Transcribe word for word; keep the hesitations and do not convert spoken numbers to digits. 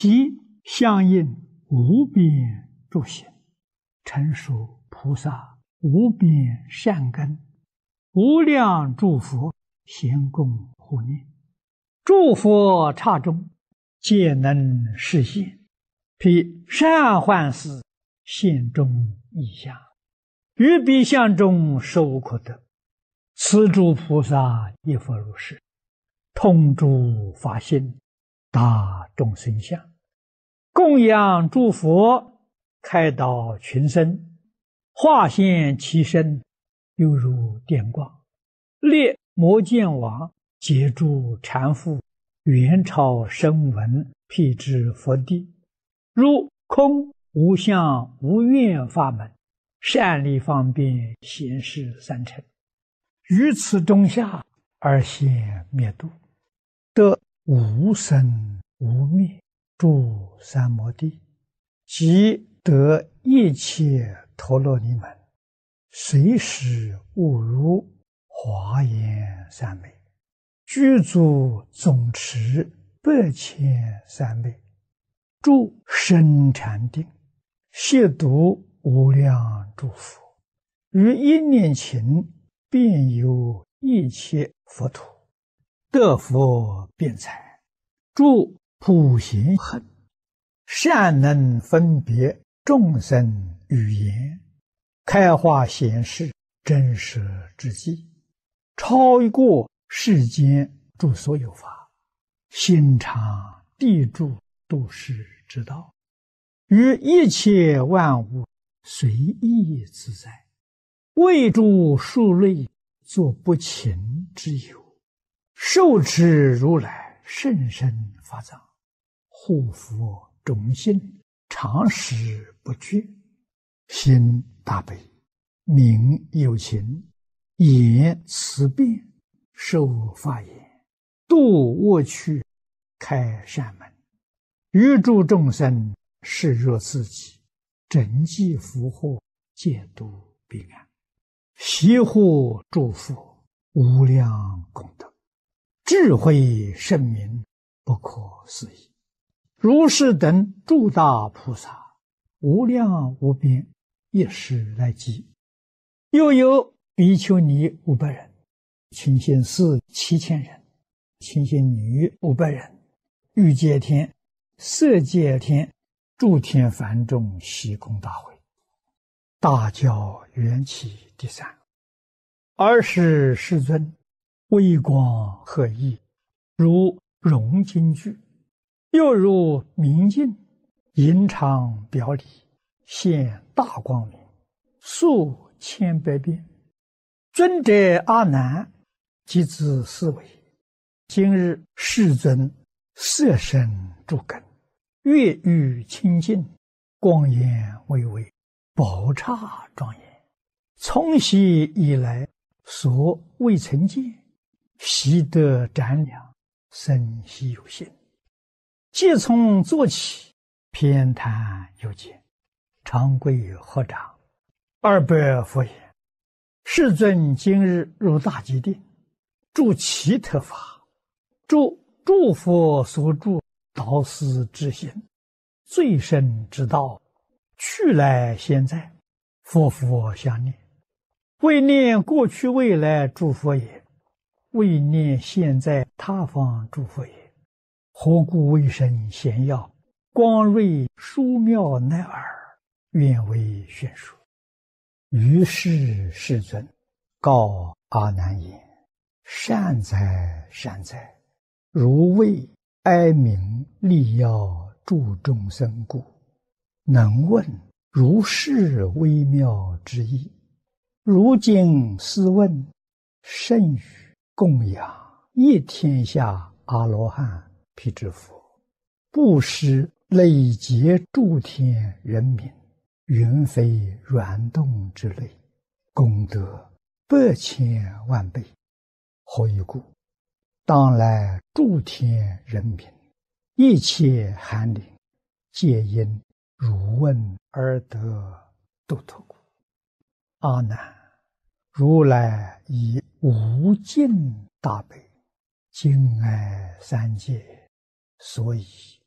即相应无边诸行，成熟菩萨无边善根，无量诸佛咸共护念，诸佛刹中皆能示现，披善幻思现中异相，于彼相中实无可得。此诸菩萨亦复如是，通诸法性，达众生相，供养诸佛，开导群生，化现其身，犹如电光，列摩见王，截住禅父，元朝声闻，辟支佛地，如空无相无愿法门，善利方便显示三乘，于此中下而现灭度，得无生无灭诸三摩地，即得一切陀罗尼门，随时悟如华严三昧，具足总持百千三昧，住深禅定，亵渎无量诸佛，于一念頃遍游一切佛土，得佛辩才，住普贤行，善能分别众生语言，开化显示真实之际，超过世间诸所有法，心常地住度世之道，于一切万物随意自在，为诸数类作不勤之有，受持如来甚深法藏，护佛种心，常时不绝，心大悲，名有情，言慈辩，受法言，度恶趣，开善门，于诸众生视若自己，整济福祸，戒度彼岸，悉护诸佛，无量功德，智慧圣明，不可思议。如是等诸大菩萨，无量无边，一时来集。又有比丘尼五百人，清心寺七千人，清心女五百人，欲界天、色界天、诸天梵众悉共大会。大教缘起第三。尔时世尊微光赫熠，如融金具，又如明镜，银常表里，现大光明，数千百变。尊者阿难即自思维，今日世尊色身诸根，月欲清净，光颜巍巍，宝刹庄严，从昔以来所未曾见，悉得瞻量，生悉有信。即从坐起，偏袒有见，长跪合掌，二百佛言：世尊今日入大吉定，住其特法，住诸佛所住导师之心，最深之道，去来现在，佛佛相念，为念过去未来诸佛也，为念现在他方诸佛也。何故为生显耀，光瑞殊妙乃尔，愿为宣说。于是世尊告阿难言：善哉善哉，如为哀鸣利要助众生故，能问如是微妙之意。如今思问，甚于供养一天下阿罗汉辟支佛，布施累劫诸天人民，云飞软动之类，功德百千万倍。何以故？当来诸天人民，一切寒灵，皆因汝问而得度脱故。阿难，如来以无尽大悲，敬爱三界，所以